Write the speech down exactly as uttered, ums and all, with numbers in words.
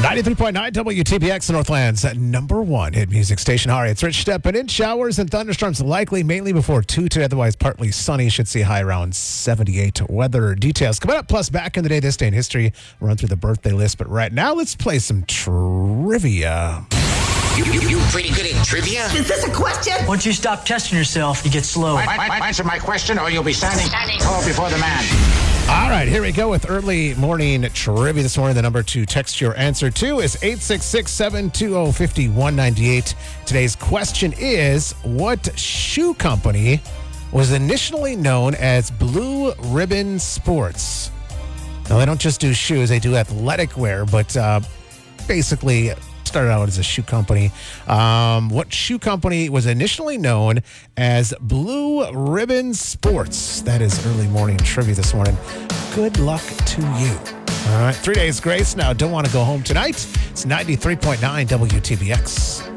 ninety-three point nine W T B X, Northland's number one hit music station. All right, it's Rich stepping in. Showers and thunderstorms likely, mainly before two today. Otherwise, partly sunny. Should see a high around seventy-eight. Weather details coming up. Plus, back in the day, this day in history. We'll run through the birthday list. But right now, let's play some trivia. You, you, you pretty good at trivia? Is this a question? Once you stop testing yourself, you get slow. I, I, I answer my question or you'll be standing tall before the man. All right, here we go with early morning trivia this morning. The number to text your answer to is eight six six, seven two zero, five one nine eight. Today's question is, what shoe company was initially known as Blue Ribbon Sports? Now, they don't just do shoes, they do athletic wear, but uh, basically started out as a shoe company. Um, what shoe company was initially known as Blue Ribbon Sports? That is early morning trivia this morning. Good luck to you. All right, three days grace. Now, don't want to go home tonight. It's ninety-three point nine W T B X.